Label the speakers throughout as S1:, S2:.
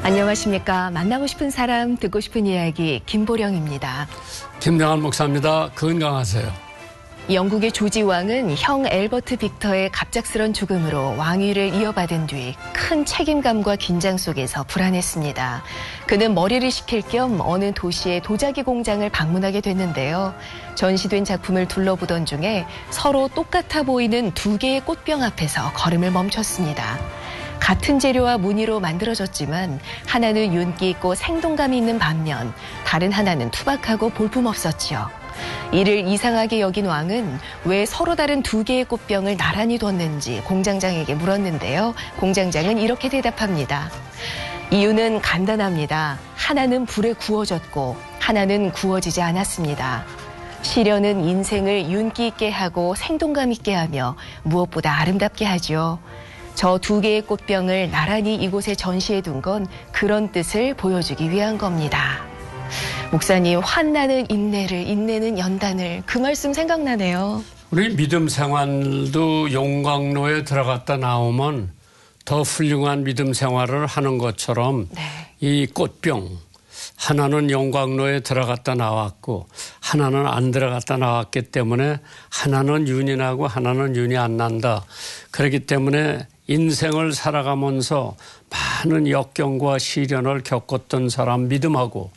S1: 안녕하십니까. 만나고 싶은 사람, 듣고 싶은 이야기 김보령입니다.
S2: 김영환 목사입니다. 건강하세요.
S1: 영국의 조지 왕은 형 앨버트 빅터의 갑작스런 죽음으로 왕위를 이어받은 뒤 큰 책임감과 긴장 속에서 불안했습니다. 그는 머리를 식힐 겸 어느 도시의 도자기 공장을 방문하게 됐는데요. 전시된 작품을 둘러보던 중에 서로 똑같아 보이는 두 개의 꽃병 앞에서 걸음을 멈췄습니다. 같은 재료와 무늬로 만들어졌지만 하나는 윤기 있고 생동감이 있는 반면 다른 하나는 투박하고 볼품없었지요. 이를 이상하게 여긴 왕은 왜 서로 다른 두 개의 꽃병을 나란히 뒀는지 공장장에게 물었는데요. 공장장은 이렇게 대답합니다. 이유는 간단합니다. 하나는 불에 구워졌고 하나는 구워지지 않았습니다. 시련은 인생을 윤기 있게 하고 생동감 있게 하며 무엇보다 아름답게 하죠. 저 두 개의 꽃병을 나란히 이곳에 전시해 둔 건 그런 뜻을 보여주기 위한 겁니다. 목사님, 환난은 인내를, 인내는 연단을, 그 말씀 생각나네요.
S2: 우리 믿음 생활도 용광로에 들어갔다 나오면 더 훌륭한 믿음 생활을 하는 것처럼 이 꽃병, 하나는 용광로에 들어갔다 나왔고 하나는 안 들어갔다 나왔기 때문에 하나는 윤이 나고 하나는 윤이 안 난다. 그렇기 때문에 인생을 살아가면서 많은 역경과 시련을 겪었던 사람 믿음하고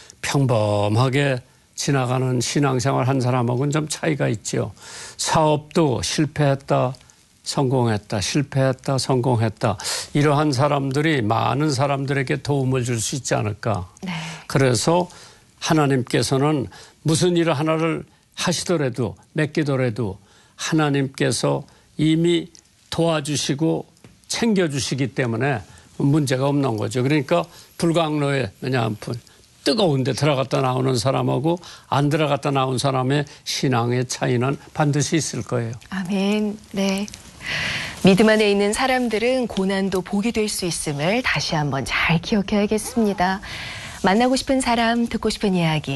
S2: 평범하게 지나가는 신앙생활 한 사람하고는 좀 차이가 있죠. 사업도 실패했다, 성공했다, 실패했다, 성공했다. 이러한 사람들이 많은 사람들에게 도움을 줄 수 있지 않을까. 그래서 하나님께서는 무슨 일 하나를 하시더라도 맡기더라도 하나님께서 이미 도와주시고 챙겨주시기 때문에 문제가 없는 거죠. 그러니까 불광로에 왜냐하면 뜨거운 데 들어갔다 나오는 사람하고 안 들어갔다 나온 사람의 신앙의 차이는 반드시 있을 거예요.
S1: 아멘. 네. 믿음 안에 있는 사람들은 고난도 복이 될 수 있음을 다시 한번 잘 기억해야겠습니다. 만나고 싶은 사람, 듣고 싶은 이야기.